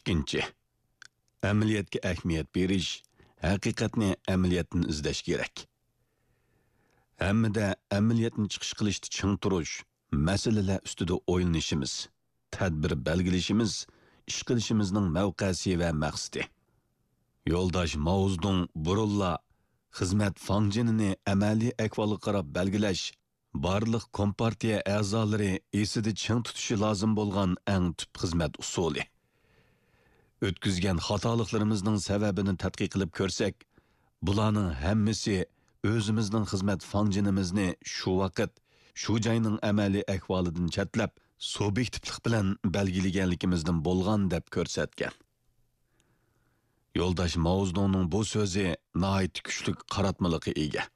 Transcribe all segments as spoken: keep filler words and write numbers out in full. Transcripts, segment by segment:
ikkinchi, amaliyotga ahamiyat berish, haqiqatni amaliyotdan izlash kerak. Hammada amaliyotni chiqish qilishda ching turish, masalalar ustida o'ylanishimiz, tadbir belgilashimiz, ish qilishimizning mavqesi va maqsadi. Yo'ldosh Maozdun burulla xizmat fanjinini amaliy ahvolga qarab belgilash, barliq kompartiya a'zolari esida ching tutishi lozim bo'lgan eng tub xizmat usuli. O'tkazgan xatoliklarımızning sababini tadqiq qilib ko'rsak, bularning hammasi o'zimizning xizmat fanjinimizni shu vaqt, shu joyning amaliy ahvolidan chatlab, subyektivlik bilan belgilaganligimizdan bo'lgan deb ko'rsatgan. Yo'ldosh Maozdunning bu so'zi nihoyat kuchli qaratmalikka ega.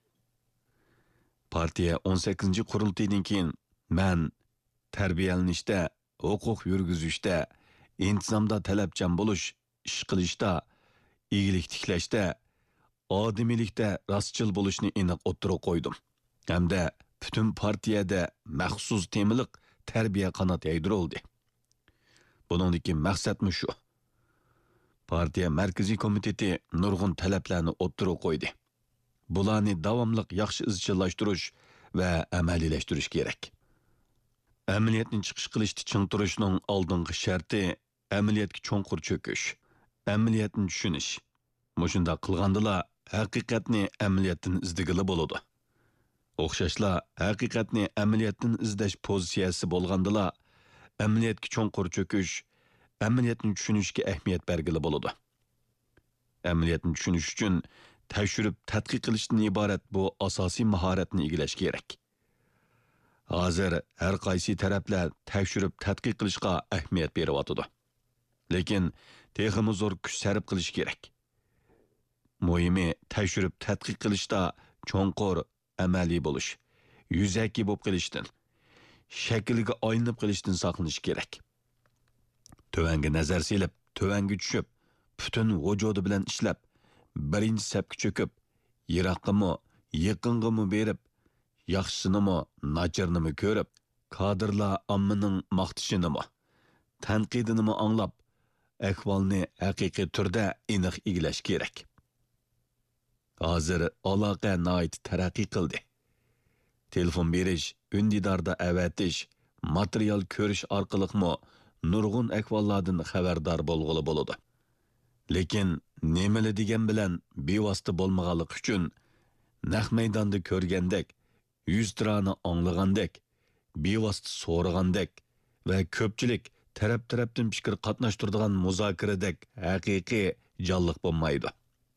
Partiya o'n sakkizinchi qurultaydan keyin men tarbiyalanishda, huquq yurgizishda, intizomda talabchan bo'lish, ish qilishda, iyilik tiklashda, odimiylikda rostchil bo'lishni aniq o'ttirib qo'ydim. Hamda butun partiyada maxsus temiliq tarbiya qanot yaydirildi. Buningdagi maqsadmi shu? Partiya markaziy komiteti nurg'un talablarni o'ttirib qo'ydi. Bularni davomliq yaxshi izchillashtirish va amaliylashtirish kerak. Amaliyotni chiqish qilishda ching turishning oldingi sharti amaliyotga cho'nqur cho'kish, amaliyotni tushunish. Mushunda qilgandila haqiqatni amaliyotdan izdigili bo'ladi. O'xshashla haqiqatni amaliyotdan izlash pozitsiyasi bo'lgandila amaliyotga cho'nqur cho'kish, amaliyotni tushunishga ahamiyat bergili bo'ladi. Amaliyotni tushunish uchun tekshirib tadqiq qilishdan iborat bu asosiy mahoratni egallash kerak. Hozir har qaysi taraflar tekshirib tadqiq qilishga ahamiyat beryapti. Lekin texmi zo'r kuch sarf qilish kerak. Muhimi tekshirib tadqiq qilishda cho'nqur amaliy bo'lish, yuzaki bo'lib qilishdan, shakliga aylanib qilishdan saqlanish kerak. Tövanga nazar selib, tövanga tushib, butun vujudi bilan ishlab, birinchi sapga cho'kib, yiroqqimi, yaqinqimi berib, yaxshinimi, nacharnimi ko'rib, kadrlar ommaning maqtishinimi, tanqidini anglab, ahvolni haqiqiy turda aniq egilash kerak. Hozir aloqa nihoyat taraqqiy qildi. Telefon berish, undidorda avatish, material ko'rish orqaliqmi nurg'un ahvollardan xabardor bo'lg'ili bo'ladi. Lekin nemali degan bilan bevosita bo'lmaganlik uchun naq maydonda ko'rgandek, yuz tirani anglagandek, bevosita so'ragandek va ko'pchilik taraf-tarafdan fikr qatnashtiradigan muzokiradek haqiqiy jonliq bo'lmaydi.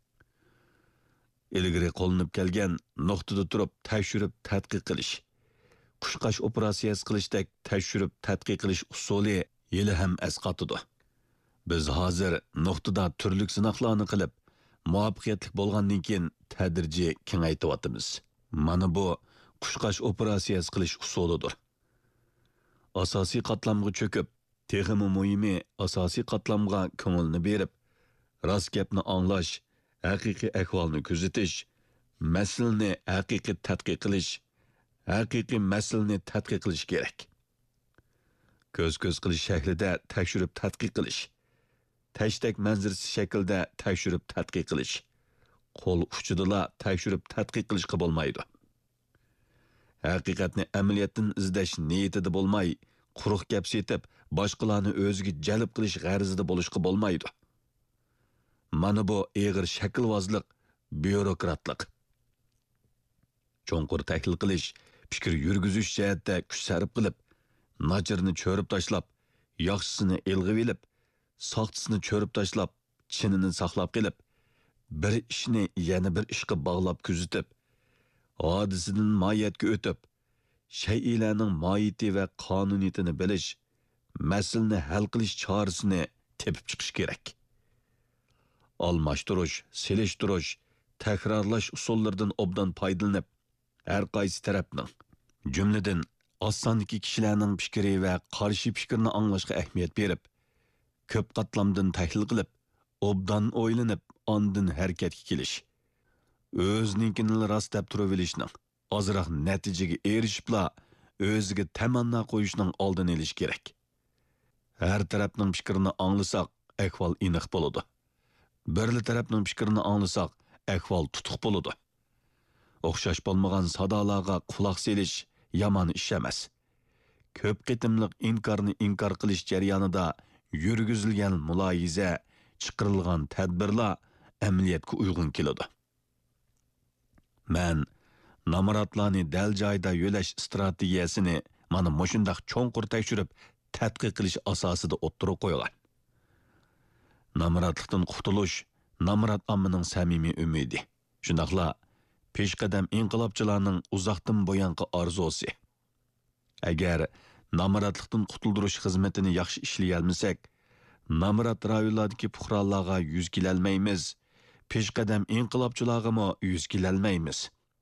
Ilgari qo'llanib kelgan nuqtada turib tekshirib tadqiq qilish, qushqash operatsiyasi qilishdek tekshirib tadqiq qilish usuli yili ham asqatidi. Biz hozir nuqtada turli sinoqlarni qilib, muvaffaqiyatli bo'lgandan keyin tadrijiy kengaytiryapmiz. Mana bu qushqash operatsiyasi qilish usulidir. Asosiy qatlamga cho'kib, texmi muhimi asosiy qatlamga ko'ngilni berib, rost gapni anglash, haqiqiy ahvolni kuzatish, masalani haqiqiy tadqiq qilish, haqiqiy masalani tadqiq qilish kerak. Ko'z-ko'z qilish shaklida tekshirib tadqiq qilish, tashdek manzarasi shaklida tekshirib tadqiq qilish, qo'l uchidala tekshirib tadqiq qilishga bo'lmaydi. Haqiqatni amaliyotdan izlash niyatida bo'lmay, quruq gap setib, boshqalarni o'ziga jalb qilish g'arizida bo'lishga bo'lmaydi. Mana bu eg'ir shaklvozlik, byurokratlik. Cho'nqur tahlil qilish, fikr yurgizish jihatda kuch sarf qilib, nachirni cho'rib tashlab, yaxshisini elg'ib elib, soxtasini cho'rib tashlab, chinini saqlab qilib, bir ishni yana bir ishga bog'lab kuzatib, hodisidan mohiyatga o'tib, shay'larning mohiyati va qonuniyatini bilish, masalani hal qilish chorasini tepib chiqish kerak. Almashtirish, selishtirish, takrorlash usullaridan obdan foydalanib, har qaysi tarafning, jumladan osondagi kishilarning fikri va qarshi fikrni anglashga ahamiyat berib, ko'p qatlamdan tahlil qilib, obdan o'ylanib, ondan harakatga kelish, o'zninkini rost deb turib olishning, ozroq natijaga erishibla o'ziga tamanno qo'yishning oldini olish kerak. Har tarafning fikrini anglasak, ahvol aniq bo'ladi. Birli tarafning fikrini anglasak, ahvol tutuq bo'ladi. O'xshash bo'lmagan sadolarga quloq selish yomon ish emas. Ko'p qitimliq inkorni inkor qilish jarayonida yurgizilgan muloyiza, chiqarilgan tadbirlar amaliyotga uyg'un keladi. Men namoratlarni dal joyda yo'lash strategiyasini mana mushundaq cho'nqur tekshirib tadqiq qilish asosida o'ttirib qo'ygan. Namoratlikdan qutulish namorat ommaning samimiy umidi. Shundaqla peshqadam inqilobchilarning uzoqdan bo'yanqi orzusi. Agar namoratlikdan qutuldirish xizmatini yaxshi ishlay olmasak, namorat rayonlardagi fuqarolarga yuz kelolmaymiz, peshqadam inqilobchilarga mo yuz kelolmaymiz.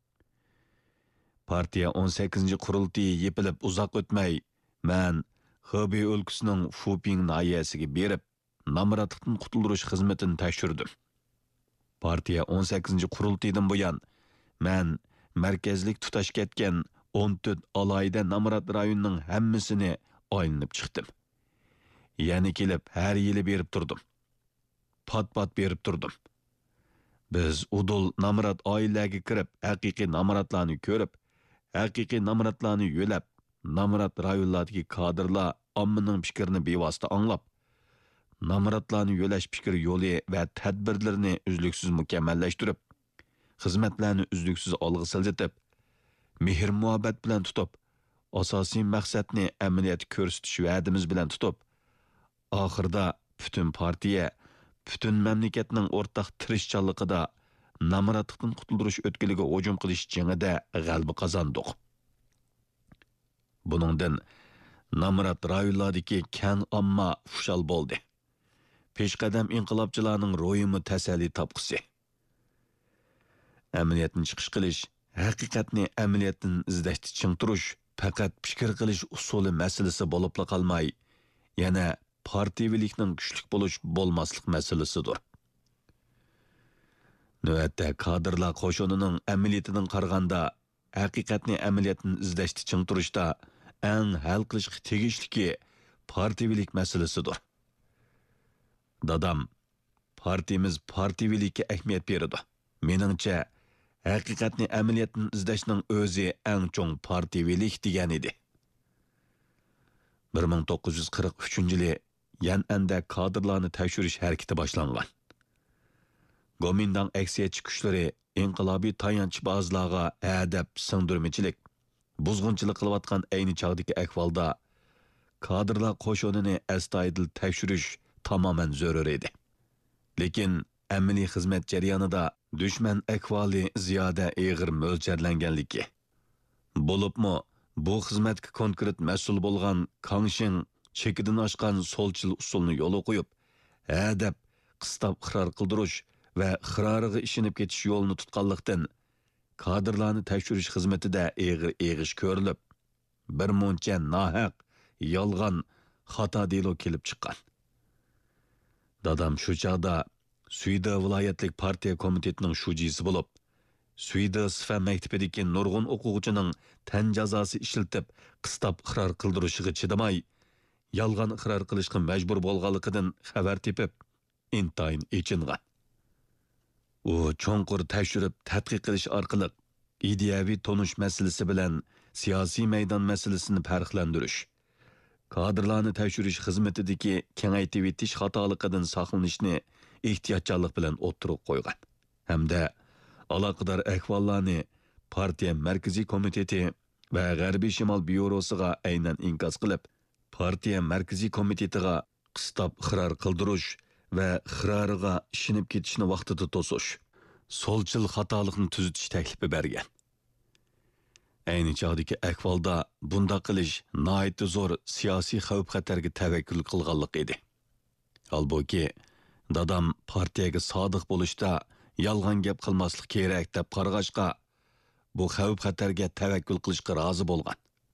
Partiya o'n sakkizinchi qurultiyi yepilib uzoq o'tmay, men Xubey o'lkasining Fuping nahiyasiga berib, namoratlikdan qutuldirish xizmatini tekshirdim. Partiya o'n sakkizinchi qurultiydan buyon men markazlik tutash ketgan o'n to'rt alayda namorat rayonining hammasini aylanib chiqdim. Yani kelib har yili berib turdim. Pat-pat berib turdim. Biz udul namorat oilaga kirib, haqiqiy namoratlarni ko'rib, haqiqiy namoratlarni yo'lab, namorat rayonlaridagi kadrlar ommaning fikrini bevosita anglab, namoratlarni yo'lash fikr yo'li va tadbirlarini uzluksiz mukammallashtirib, xizmatlarni uzluksiz olg'a siljitib, mehr muhabbat bilan tutib, asosiy maqsadni amaliyotda ko'rsatish va'dimiz bilan tutib, oxirida butun partiya, butun mamlakatning o'rtaq tirishchanligida namoratlikdan qutuldirish o'tkiliga hujum qilish jangida g'alaba qozondik. Buningdan namorat rayonlaridagi keng omma xushal bo'ldi. Peshqadam inqilobchilarning ro'yimi tasalli topqusi. Amaliyotni chiqish qilish, haqiqatni amaliyotdan izlashni chingtirish faqat fikr qilish usuli masalasi bo'libla qolmay, yana partiyavilikning kuchlik bo'lish bo'lmaslik masalasidir. Növətdə kadrlar qoşununun əməliyyatının qarğanda haqiqatni amaliyotdan izlashni chingtirishda eng hal qilishga tegishli partiyavilik masalasidir. Dadam, partiyamiz partiyavilikka ahamiyat beradi. Meningcha, haqiqatni amaliyotdan izlashning o'zi eng cho'ng partiyavilik degan edi. bir ming to'qqiz yuz qirq uchinchi yili Yan'anda kadrlarni tekshirish harakati boshlangan. Gomindang aksiyatchi kuchlari inqilobiy tayanch bazlarga adab singdirmichilik, buzg'unchilik qilayotgan ayni chog'dagi ahvolda kadrlar qo'shinini astoydil tekshirish tamoman zarur edi. Lekin amaliy xizmat jarayonida dushman ahvoli ziyoda og'ir mo'ljallanganligi, bo'libmi bu xizmatga konkret mas'ul bo'lgan Kangshin chekidan oshgan so'lchil usulni yo'l qo'yib, adab qistab iqror qildirish va iqroriga ishinib ketish yo'lini tutganlikdan kadrlarni tekshirish xizmatida eg'ir eg'ish ko'rilib, bir muncha nohaq, yolg'on, xato delo kelib chiqqan. Dadam shu chog'da Suyda viloyatlik partiya komitetining shujisi bo'lib, Suyda Sifa maktabidagi nurg'un o'quvchining tan jazosi ishlatib, qistab iqror qildirishiga chidamay, yolg'on iqror qilishga majbur bo'lganligidan xabar tepib, intayin echingan. U cho'nqur tekshirib tadqiq qilish orqali ideyaviy tonish masalasi bilan siyosiy maydon masalasini farqlantirish, kadrlarni tekshirish xizmatidagi kengaytib etish xatoliqidan saqlanishni ehtiyotkorlik bilan o'ttirib qo'ygan. Hamda aloqador ahvollarni partiya markaziy komiteti va G'arbiy Shimol byurosiga aynan inkos qilib, partiya markaziy komitetiga qistab iqror qildirish va iqroriga ishinib ketishni vaqtida to'sish, so'lchil xatolikni tuzitish taklifi bergan. Ayni chog'dagi ahvolda bunda qilish nihoyat zo'r siyosiy xavf-xatarga tavakkul qilganlik edi. Holbuki, dadam partiyaga sodiq bo'lishda yolg'on gap qilmaslik kerak deb qarag'ashqa, bu xavf-xatarga tavakkul qilishga rozi bo'lgan.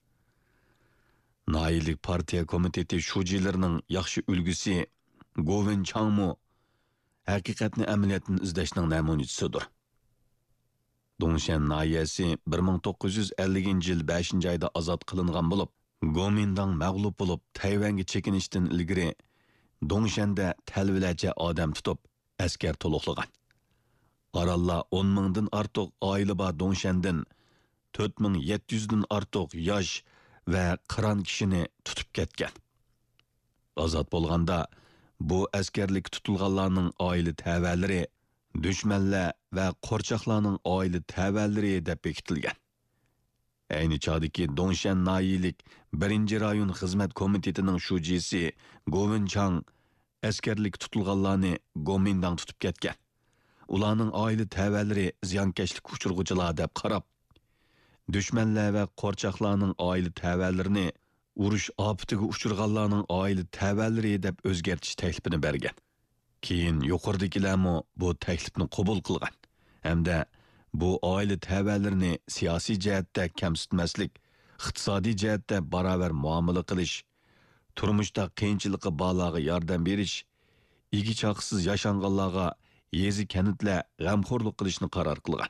Nailik partiya komiteti shujilarining yaxshi ulgusi Govin Changmu haqiqatni amaliyotdan izlashning namunachisidir. Dongshan nahiyasi bir ming to'qqiz yuz ellinchi yil beshinchi oyda ozod qilingan bo'lib, Gomindang mag'lub bo'lib Tayvanga chekinishdan ilgari Dongshan'da talvilacha odam tutib, askar to'liqlagan. Aralla o'n mingdan ortiq oila bor Dongshandan to'rt ming yetti yuzdan ortiq yosh va qiron kishini tutib ketgan. Ozod bo'lganda bu askarlik tutilganlarning oila tavalari, dushmanlar va qo'rchoqlarning oila tavalari deb bekitilgan. Ayni chog'dagi Dongshan noyilik birinchi rayon xizmat komitetining shujisi Govin Chang askarlik tutilganlarni Gomindang tutib ketgan. Ularning oila tavalari ziyonkashlik uchirg'uchilar deb qarab, dushmanlar va qo'rchoqlarning oila tavallarini urush ofatiga uchirganlarning oila tavalari deb o'zgartish taklifini bergan. Keyin yuqoridagilarmi bu taklifni qabul qilgan hamda bu oila tavallarini siyosiy jihatda kamsitmaslik, iqtisodiy jihatda barobar muomala qilish, turmushda qiyinchilikqa bolaga yordam berish, igi chaqsiz yashanganlarga yezi kanitlar g'amxo'rlik qilishni qaror qilgan.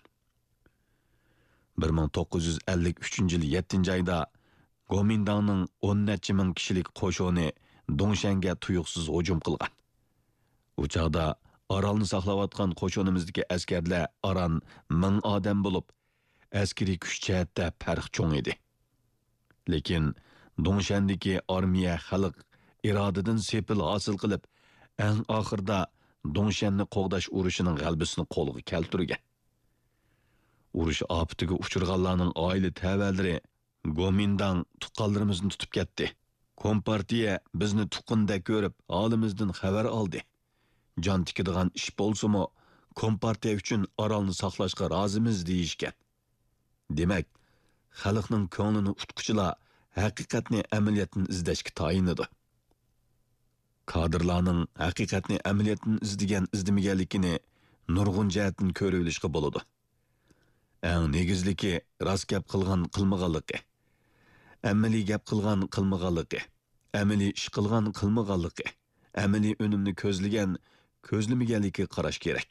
bir ming to'qqiz yuz ellik uchinchi yil yettinchi oyda Gomindangning o'n necha ming kishilik qo'shini Dongshan'ga tuyuqsiz hujum qilgan. U chaqda Orolni saqlayotgan qo'shinimizdagi askarlar aran ming odam bo'lib, askariy kuch jihatda farq cho'ng edi. Lekin Dongshan'dagi armiya xalq irodadan sepil hosil qilib, eng oxirda Dongshan'ni qo'g'dash urushining g'albisini qo'lga keltirgan. Urush ofatiga uchirganlarning oila tavalari Gomindang tuqqanlarimizni tutib ketdi. Kompartiya bizni tuqqunda ko'rib, holimizdan xabar oldi. Jon tikadigan ish bo'lsa-mu, Kompartiya uchun Orolni saqlashga rozimiz deyishgan. Demak, xalqning ko'nglini utquchilar haqiqatni amaliyotdan izlashga tayinadi. Kadrlarning haqiqatni amaliyotdan izlagan izlamaganligini nurg'un jihatdan ko'rib olishga bo'ladi. Eng negizligi rost gap qilgan qilmaganligi, amaliy gap qilgan qilmaganligi, amaliy ish qilgan qilmaganligi, amaliy unumni ko'zlagan ko'zlamaganligi qarash kerak.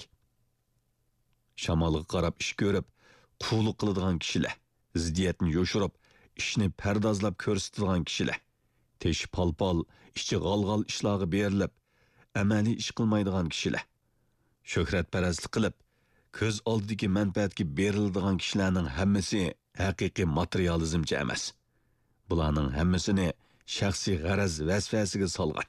Shamolga qarab ish ko'rib, quvlik qiladigan kishilar, ziddiyatni yo'shirib, ishni pardozlab ko'rsatadigan kishilar, teshi palpal, ichi g'alg'al ishlarga berilib, amaliy ish qilmaydigan kishilar, shuhratparastlik qilib, ko'z oldidagi manfaatga beriladigan kishilarning hammasi haqiqiy materializmchi emas. Bularning hammasini shaxsiy g'araz vasvasiga solgan.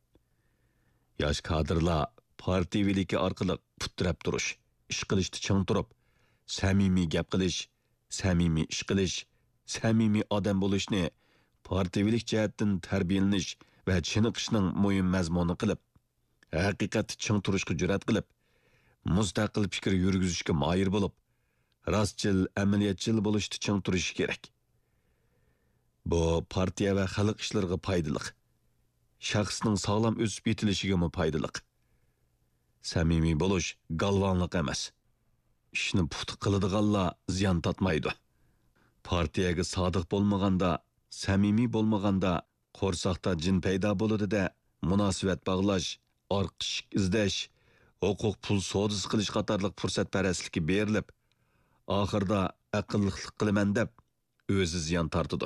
Yosh kadrlar partiyaviligi orqali putrab turish, ish qilishni ching turib, samimiy gap qilish, samimiy ish qilish, samimiy odam bo'lishni partiyavilik jihatdan tarbiyalanish va chiniqishning muhim mazmuni qilib, haqiqatni ching turishga jur'at qilib, mustaqil fikr yurgizishga moyil bo'lib, rostchil, amaliyatchil bo'lishni ching turishi kerak. Bu partiya va xalq ishlariga foydali. Shaxsning sog'lom o'sib yetilishiga foydali. Samimiy bo'lish galvonlik emas. Ishni puxta qiladiganlar ziyon tatmaydi. Partiyaga sodiq bo'lmaganda, samimiy bo'lmaganda qo'rsoqda jin paydo bo'ladi-da, munosabat bog'lash, orqish izlash, huquq pul savdosi qilish qatorliq fursatparastligi berilib, oxirida aqlliqlik qilaman deb o'zi ziyon tortadi.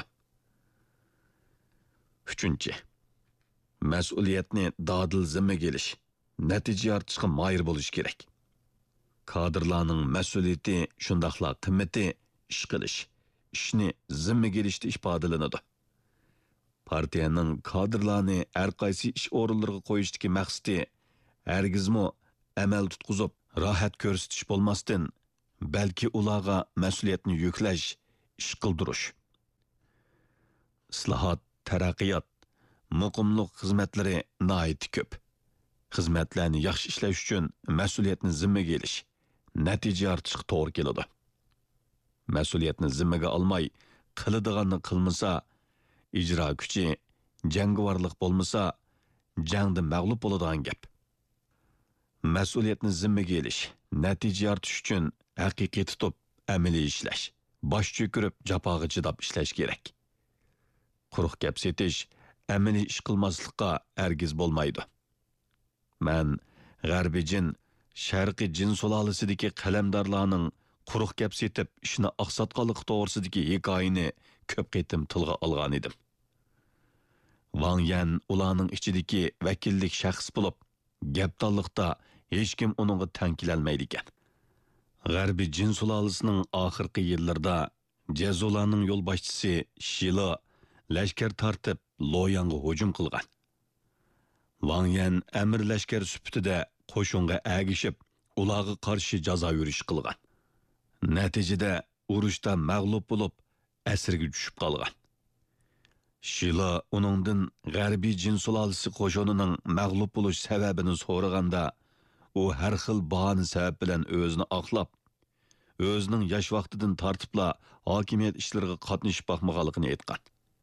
Uchinchi, mas'uliyatni dodil zimmaga olish, natija ortishga moyil bo'lish kerak. Kadrlarning mas'uliyati shundaqla qimmati ish qilish, ishni zimmaga olishda ifodalanadi. Partiyaning kadrlarni har qaysi ish o'rinlariga qo'yishdagi maqsadi hargizmi amal tutqizib, rohat ko'rsatish bo'lmasdan, balki ularga mas'uliyatni yuklash, ish qildirish. Islohot, taraqqiyot, muqimlik xizmatlari nihoyatda ko'p. Xizmatlarni yaxshi ishlash uchun mas'uliyatni zimmaga olish, natija ortishga to'g'ri keladi. Mas'uliyatni zimmaga olmay, qiladiganni qilmasa, ijro kuchi, jangovarlik bo'lmasa, jangda mag'lub bo'ladigan gap. Mas'uliyatni zimmaga olish, natija ortish uchun haqiqiy tutib, amaliy ishlash, bosh cho'kirib, jafoga chidab ishlash kerak. Quruq gap setish, amaliy ish qilmaslikqa hargiz bo'lmaydi. Men g'arbiy jin, sharqiy jin sulolasidagi qalamdorlarning quruq gap setib ishni oqsatganligi to'g'risidagi hikoyani ko'p qitim tilga olgan edim. Wang Yan ularning ichidagi vakillik shaxs bo'lib, gapdonliqda hech kim uningga tang kelolmaydi ekan. G'arbiy jin sulolasining oxirgi yillarida Jazolarning yo'lboshchisi Shilo lashkar tortib Loyangga hujum qilgan. Wang Yan amir lashkar sifatida qo'shinga agishib, ularga qarshi jazo yurish qilgan. Natijada urushda mag'lub bo'lib, asirga tushib qolgan. Shilo uningdan g'arbiy jin sulolasi qo'shinining mag'lub bo'lish sababini so'raganda, u har xil bahona sabab bilan o'zini oqlab, o'zining yosh vaqtidan tortibla hokimiyat ishlariga qatnashib boqmaganligini aytgan.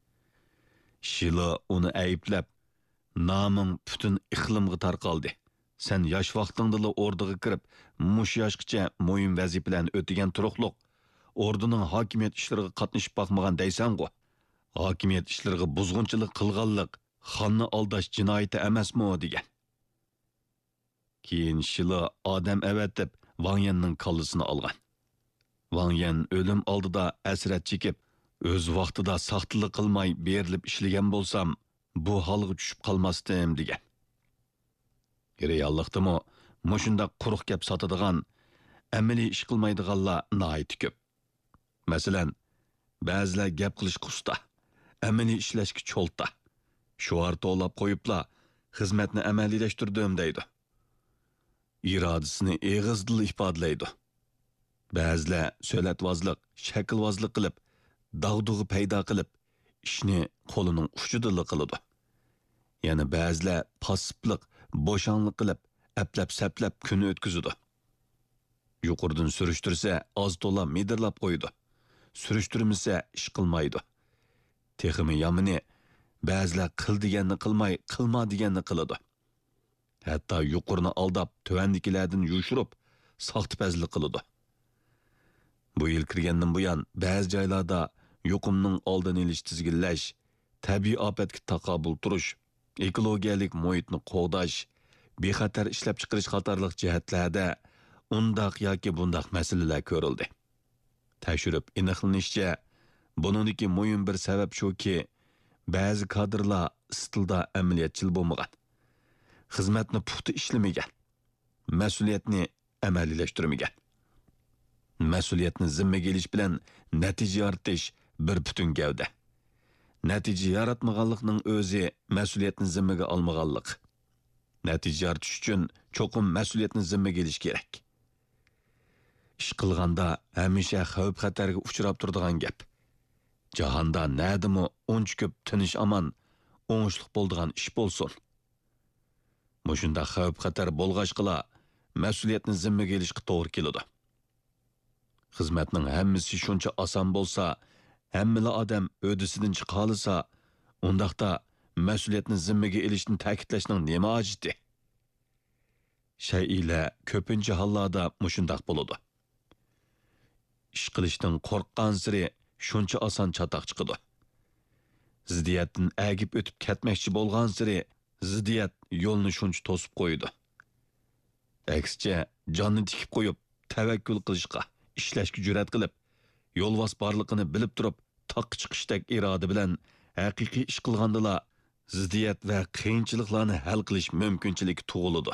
Shilo uni ayblab, "Naming butun iqlimga tarqaldi. Sen yosh vaqtingda ordaga kirib, mush yoshgacha muhim vazifalarni o'tagan turuqliq, ordining hokimiyat ishlariga qatnashib boqmagan deysan-ku. Hokimiyat ishlariga buzg'unchilik qilganlik xonni aldash jinoyati emasmi?" degan. Keyin Shilo odam avatib Wang Yanning kallasini olgan. Wang Yan o'lim oldida asrat chekib, o'z vaqtida saxtlik qilmay berilib ishlagan bo'lsam, bu holga tushib qolmasdim degan. Reallikdami mushunda quruq gap sotadigan, amaliy ish qilmaydiganlar nihoyat ko'p. Masalan, ba'zilar gap qilish qusta, amaliy ishlashga cho'lta. Shuar to'lab qo'yibla xizmatni amaliylashtirdim deydi. Irodasini eg'izdil ifodalaydi. Ba'zilar so'latvozlik, shaklvozlik qilib, dag'dug'i paydo qilib, ishni qo'lining uchida qiladi. Yana ba'zilar passiblik, bo'shanlik qilib, aplab-saplab kun o'tkazadi. Yuqoridan surishtirsa, oz to'la midirlab qo'ydi. Surishtirmasa, ish qilmaydi. Texmi yomini ba'zilar qil deganni qilmay, qilma deganni qiladi. Hatto yuqorini aldab, tuvandikilardan yushirib, soxtipazlik qiladi. Bu yil kirgandan buyon ba'zi joylarda yuqumning oldini olish tizginlash, tabiiy ofatga taqobil turish, ekologiyalik muhitni qo'g'dash, bexatar ishlab chiqarish qatorliq jihatlarda undaq yoki bundaq masalalar ko'rildi. Tashirib aniqlanishicha, buningdagi muhim bir sabab shuki, ba'zi kadrlar istilda amaliyatchil bo'lmagan, xizmatni puxta ishlamagan, mas'uliyatni amaliylashtirmagan. Mas'uliyatni zimmaga olish bilan natija yaratish bir butun gavda. Natija yaratmaganlikning o'zi mas'uliyatni zimmaga olmaganlik. Natija yaratish uchun cho'qim mas'uliyatni zimmaga olish kerak. Ish qilganda hamisha xavf xatarga uchrab turadigan gap. Jahonda nadimi uncha ko'p tinish aman, o'ngishliq bo'ladigan ish bo'lsin. Mushunda xavf xatar bo'lg'achqila mas'uliyatni zimmaga olishga to'g'ri keladi. Xizmatning hammasi shuncha oson bo'lsa, hammala odam o'disidan chiqolsa, undaqda mas'uliyatni zimmaga olishni ta'kidlashning nima hojati? Shay'ila ko'pincha hollarda mushundaq bo'ladi. Ish qilishdan qo'rqqan siri shuncha oson chatoq chiqadi. Ziddiyatdan agib o'tib ketmoqchi bo'lgan siri ziddiyat yo'lni shuncha to'sib qo'ydi. Aksicha jonni tikib qo'yib, tavakkul qilishga, ishlashga jur'at qilib, yo'lvos borligini bilib turib, taq chiqishdek iroda bilan haqiqiy ish qilgandala ziddiyat va qiyinchiliklarni hal qilish mumkinchiligi tug'iladi.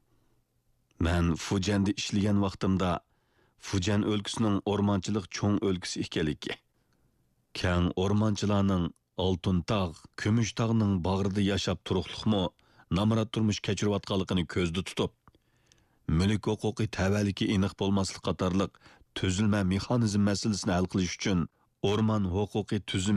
Men Fujanda ishlagan vaqtimda Fujan o'lkasining o'rmonchilik cho'ng o'lkasi ekanligi, kang o'rmonchilarning Oltin tog', Kumush tog'ning bag'rida yashab turuqliqmi, namrat turmush kechirayotganligini ko'zda tutib, mulk huquqi tavalliki aniq bo'lmaslik qatorliq tuzilma mexanizm masalasini hal qilish uchun o'rmon huquqiy tuzum